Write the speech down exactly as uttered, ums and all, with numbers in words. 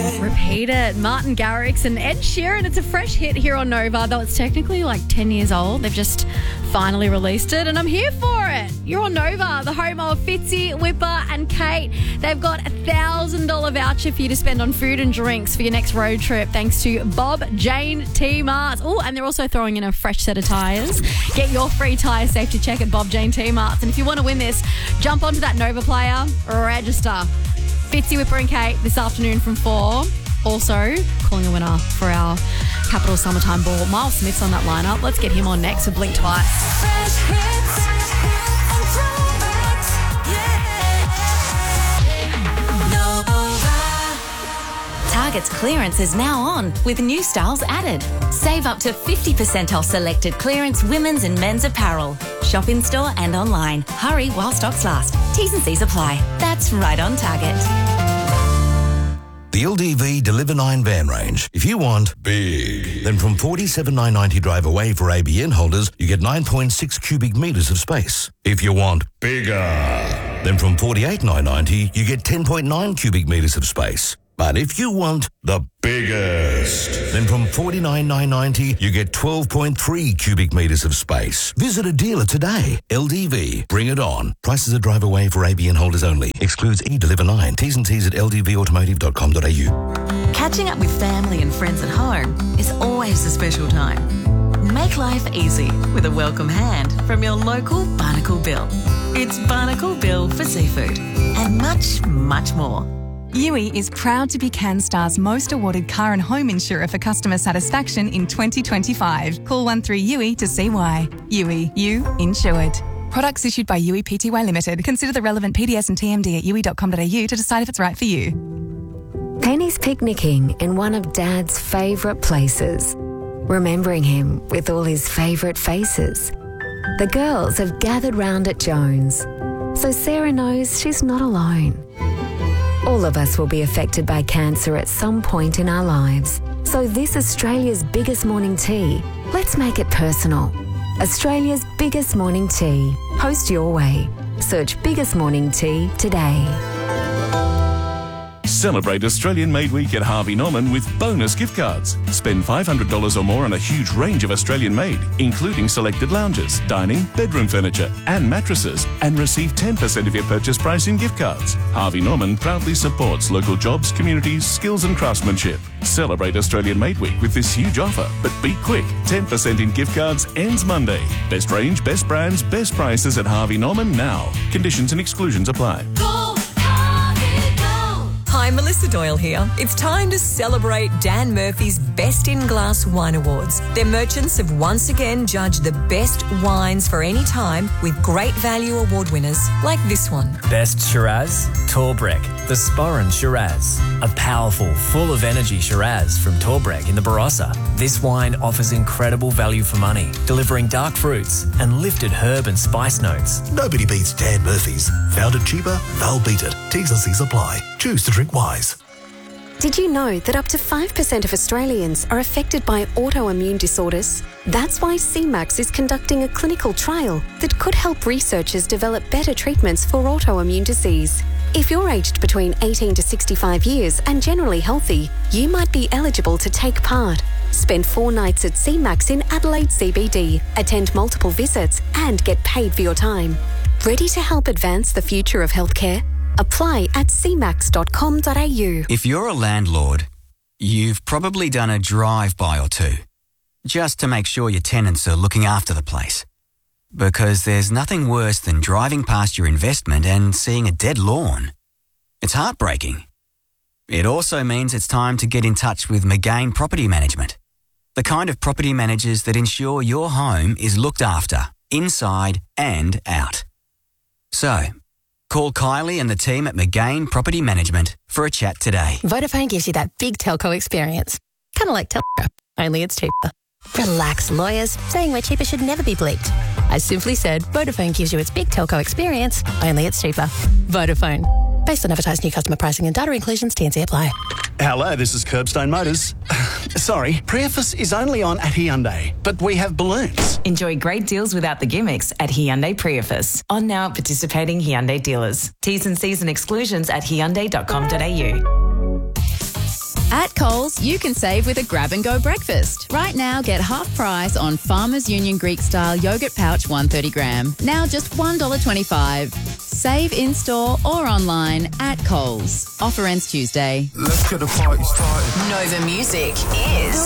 Repeat It. Martin Garrix and Ed Sheeran. It's a fresh hit here on Nova, though it's technically like ten years old. They've just finally released it, and I'm here for it. You're on Nova, the home of Fitzy, Whipper and Kate. They've got a one thousand dollars voucher for you to spend on food and drinks for your next road trip, thanks to Bob Jane T Marts. Oh, and they're also throwing in a fresh set of tyres. Get your free tyre safety check at Bob Jane T Marts. And if you want to win this, jump onto that Nova player, register. Fitzy, Whipper and Kate this afternoon from four. Also, calling a winner for our Capital Summertime Ball. Miles Smith's on that lineup. Let's get him on next to Blink Twice. Fresh hits and throwbacks, yeah. Nova. Target's clearance is now on with new styles added. Save up to fifty percent off selected clearance women's and men's apparel. Shop in store and online. Hurry while stocks last. T's and C's apply. That's right on Target. The L D V Deliver nine van range. If you want big, then from forty-seven thousand nine hundred ninety drive away for A B N holders, you get nine point six cubic metres of space. If you want bigger, then from forty-eight thousand nine hundred ninety, you get ten point nine cubic metres of space. But if you want the biggest, then from forty-nine thousand nine hundred ninety, you get twelve point three cubic metres of space. Visit a dealer today. L D V, bring it on. Prices are drive away for A B N holders only. Excludes e-Deliver nine. T's and T's at l d v automotive dot com dot a u. Catching up with family and friends at home is always a special time. Make life easy with a welcome hand from your local Barnacle Bill. It's Barnacle Bill for seafood and much, much more. U I is proud to be CanStar's most awarded car and home insurer for customer satisfaction in twenty twenty-five. Call one three U I to see why. U I, you insured. Products issued by U I Pty Limited. Consider the relevant P D S and T M D at u i dot com dot a u to decide if it's right for you. Penny's picnicking in one of Dad's favourite places, remembering him with all his favourite faces. The girls have gathered round at Jones, so Sarah knows she's not alone. All of us will be affected by cancer at some point in our lives. So this Australia's biggest morning tea, let's make it personal. Australia's biggest morning tea. Post your way. Search Biggest Morning Tea today. Celebrate Australian Made Week at Harvey Norman with bonus gift cards. Spend five hundred dollars or more on a huge range of Australian made, including selected lounges, dining, bedroom furniture and mattresses, and receive ten percent of your purchase price in gift cards. Harvey Norman proudly supports local jobs, communities, skills and craftsmanship. Celebrate Australian Made Week with this huge offer, but be quick. ten percent in gift cards ends Monday. Best range, best brands, best prices at Harvey Norman now. Conditions and exclusions apply. Hi, Melissa Doyle here. It's time to celebrate Dan Murphy's Best in Glass Wine Awards. Their merchants have once again judged the best wines for any time with great value award winners like this one. Best Shiraz, Torbrek, the Sporran Shiraz. A powerful, full of energy Shiraz from Torbrek in the Barossa. This wine offers incredible value for money, delivering dark fruits and lifted herb and spice notes. Nobody beats Dan Murphy's. Found it cheaper, they'll beat it. T's and C's apply. Choose to drink wise. Did you know that up to five percent of Australians are affected by autoimmune disorders? That's why C MAX is conducting a clinical trial that could help researchers develop better treatments for autoimmune disease. If you're aged between eighteen to sixty-five years and generally healthy, you might be eligible to take part. Spend four nights at C MAX in Adelaide C B D, attend multiple visits and get paid for your time. Ready to help advance the future of healthcare? Apply at c max dot com dot a u. If you're a landlord, you've probably done a drive-by or two, just to make sure your tenants are looking after the place. Because there's nothing worse than driving past your investment and seeing a dead lawn. It's heartbreaking. It also means it's time to get in touch with McGain Property Management, the kind of property managers that ensure your home is looked after, inside and out. So, call Kylie and the team at McGain Property Management for a chat today. Vodafone gives you that big telco experience. Kind of like Telco, only it's cheaper. Relax, lawyers. Saying we're cheaper should never be bleeped. I simply said Vodafone gives you its big telco experience, only it's cheaper. Vodafone. Based on advertised new customer pricing and data inclusions, T and C apply. Hello, this is Curbstone Motors. Sorry, Priefus is only on at Hyundai, but we have balloons. Enjoy great deals without the gimmicks at Hyundai Priefus. On now at participating Hyundai dealers. T's and C's and exclusions at hyundai dot com dot a u. At Coles, you can save with a grab-and-go breakfast. Right now, get half price on Farmers Union Greek-style yogurt pouch one hundred thirty gram. Now just one dollar twenty-five. Save in-store or online at Coles. Offer ends Tuesday. Let's get the party started. Nova Music is